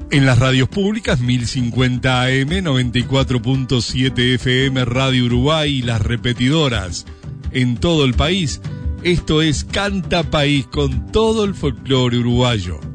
En las radios públicas 1050 AM, 94.7 FM Radio Uruguay y las repetidoras en todo el país. Esto es Canta País con todo el folclore uruguayo.